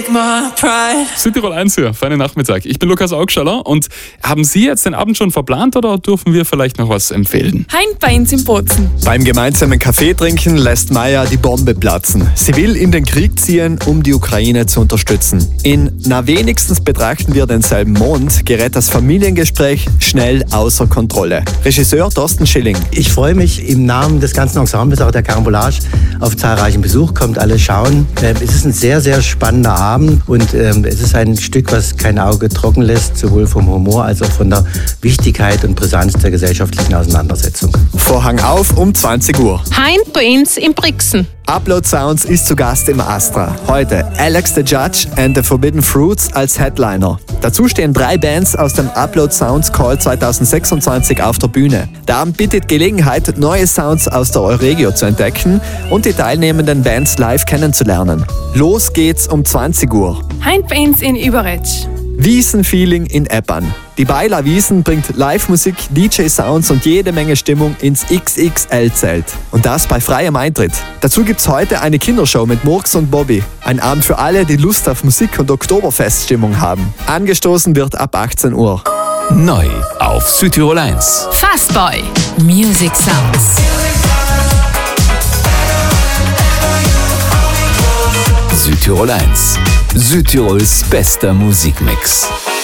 take my pride. Südtirol 1 hier, feinen Nachmittag. Ich bin Lukas Augstaller und haben Sie jetzt den Abend schon verplant oder dürfen wir vielleicht noch was empfehlen? Heint bei uns in Bozen. Beim gemeinsamen Kaffee trinken lässt Maja die Bombe platzen. Sie will in den Krieg ziehen, um die Ukraine zu unterstützen. In Na wenigstens betrachten wir denselben Mond gerät das Familiengespräch schnell außer Kontrolle. Regisseur Thorsten Schilling. Ich freue mich im Namen des ganzen Ensembles, auch der Carambolage, auf zahlreichen Besuch. Kommt alle schauen. Es ist ein sehr, sehr spannender Abend und es ist ein Stück, was kein Auge trocken lässt, sowohl vom Humor als auch von der Wichtigkeit und Brisanz der gesellschaftlichen Auseinandersetzung. Vorhang auf um 20 Uhr. Heint bei uns in Brixen. Upload Sounds ist zu Gast im Astra. Heute Alex the Judge and the Forbidden Fruits als Headliner. Dazu stehen 3 Bands aus dem Upload Sounds Call 2026 auf der Bühne. Der Abend bietet Gelegenheit, neue Sounds aus der Euregio zu entdecken und die teilnehmenden Bands live kennenzulernen. Los geht's um 20 Uhr. Heint bei uns in Überetsch. Wiesenfeeling in Eppan. Die Beiler Wiesen bringt Live-Musik, DJ-Sounds und jede Menge Stimmung ins XXL-Zelt. Und das bei freiem Eintritt. Dazu gibt's heute eine Kindershow mit Murks und Bobby. Ein Abend für alle, die Lust auf Musik und Oktoberfeststimmung haben. Angestoßen wird ab 18 Uhr. Neu auf Südtirol 1. Fastboy. Music Sounds. Südtirol 1. Südtirols bester Musikmix.